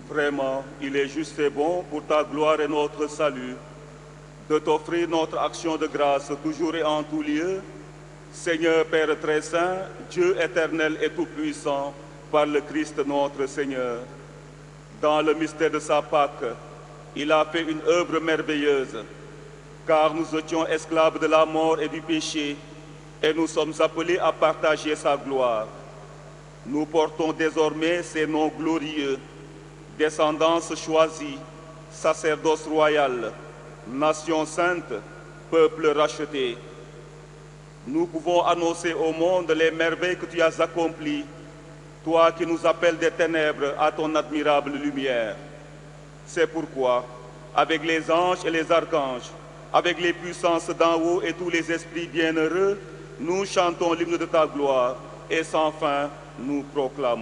Vraiment, il est juste et bon pour ta gloire et notre salut de t'offrir notre action de grâce toujours et en tout lieu. Seigneur Père très saint, Dieu éternel et tout-puissant, par le Christ notre Seigneur. Dans le mystère de sa Pâque, il a fait une œuvre merveilleuse, car nous étions esclaves de la mort et du péché, et nous sommes appelés à partager sa gloire. Nous portons désormais ces noms glorieux, descendance choisie, sacerdoce royal, nation sainte, peuple racheté. Nous pouvons annoncer au monde les merveilles que tu as accomplies, toi qui nous appelles des ténèbres à ton admirable lumière. C'est pourquoi, avec les anges et les archanges, avec les puissances d'en haut et tous les esprits bienheureux, nous chantons l'hymne de ta gloire et sans fin nous proclamons.